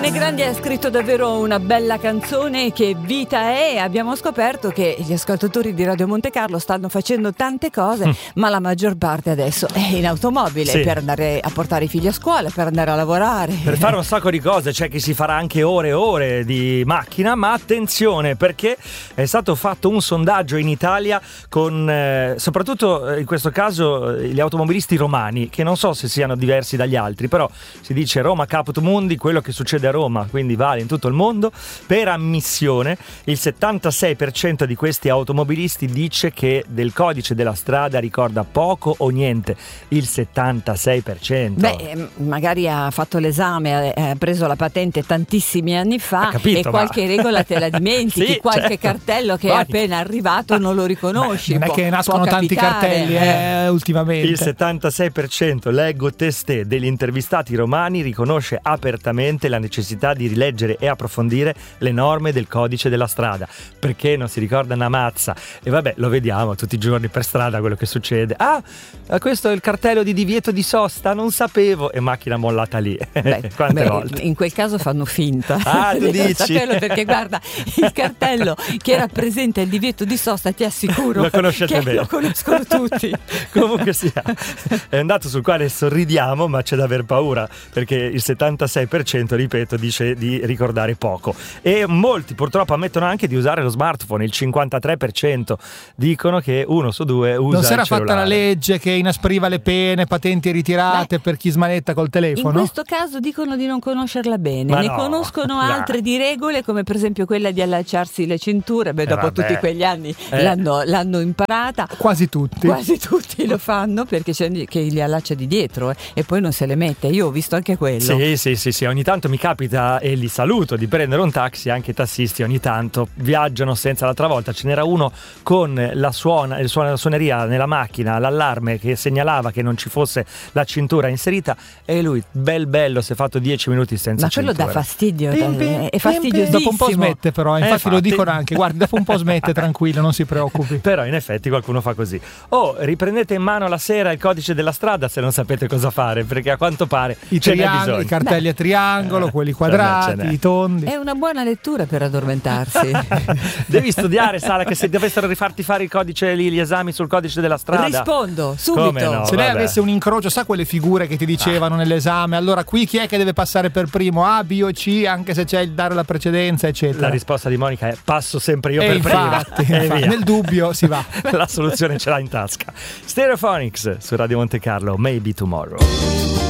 Giovanni Grandi ha scritto davvero una bella canzone. Che vita è! Abbiamo scoperto che gli ascoltatori di Radio Monte Carlo stanno facendo tante cose, ma la maggior parte adesso è in automobile, sì, per andare a portare i figli a scuola, per andare a lavorare, per fare un sacco di cose. C'è chi si farà anche ore e ore di macchina, ma attenzione, perché è stato fatto un sondaggio in Italia con soprattutto in questo caso gli automobilisti romani, che non so se siano diversi dagli altri, però si dice Roma caput mundi, quello che succede a Roma quindi vale in tutto il mondo. Per ammissione il 76% di questi automobilisti dice che del codice della strada ricorda poco o niente. Il 76%. Beh, magari ha fatto l'esame, ha preso la patente tantissimi anni fa, capito, e qualche regola te la dimentichi, sì, qualche certo, cartello che è appena arrivato non lo riconosci. Non è che nascono tanti cartelli ultimamente. Il 76%, leggo testé, degli intervistati romani riconosce apertamente la necessità di rileggere e approfondire le norme del codice della strada, perché non si ricorda una mazza. E vabbè, lo vediamo tutti i giorni per strada quello che succede. Questo è il cartello di divieto di sosta, non sapevo, e macchina mollata lì. Quante volte? In quel caso fanno finta. Tu dici? Saperlo, perché guarda, il cartello che rappresenta il divieto di sosta, ti assicuro lo conoscete che bene, lo conoscono tutti. Comunque sia, è un dato sul quale sorridiamo, ma c'è da aver paura, perché il 76%, ripeto, dice di ricordare poco, e molti purtroppo ammettono anche di usare lo smartphone. Il 53% dicono che 1 su 2 usa non si era il cellulare. fatta la legge che inasperiva le pene, patenti ritirate per chi smanetta col telefono? In questo caso dicono di non conoscerla bene, Ma ne no, conoscono altre di regole, come per esempio quella di allacciarsi le cinture. Dopo tutti quegli anni l'hanno imparata. Quasi tutti Lo fanno, perché c'è che li allaccia di dietro e poi non se le mette. Io ho visto anche quello. Sì, ogni tanto mi capita, e li saluto, di prendere un taxi. Anche i tassisti ogni tanto viaggiano senza. L'altra volta ce n'era uno con la suoneria nella macchina, l'allarme che segnalava che non ci fosse la cintura inserita, e lui bello si è fatto 10 minuti senza cintura. Ma quello dà fastidio, è fastidiosissimo. Dopo un po' smette, però infatti lo dicono anche, guardi, dopo un po' smette, tranquillo, non si preoccupi. Però in effetti qualcuno fa così. Riprendete in mano la sera il codice della strada se non sapete cosa fare, perché a quanto pare ce n'è bisogno. I cartelli a triangolo, quelli quadrati, i tondi. È una buona lettura per addormentarsi. Devi studiare, Sara, che se dovessero rifarti fare il codice lì, gli esami sul codice della strada. Rispondo subito. No, se lei avesse un incrocio, sa quelle figure che ti dicevano nell'esame, allora qui chi è che deve passare per primo? A, B o C, anche se c'è il dare la precedenza, eccetera. La risposta di Monica è: passo sempre io per infatti, prima. Nel dubbio si va. La soluzione ce l'ha in tasca. Stereophonics su Radio Monte Carlo, Maybe Tomorrow.